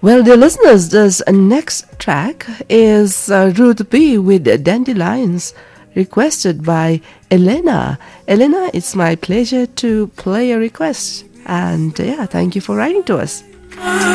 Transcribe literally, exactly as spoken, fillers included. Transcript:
Well, dear listeners, this next track is uh, Ruth B with Dandelions, requested by Elena. Elena, it's my pleasure to play your request. And uh, yeah, thank you for writing to us.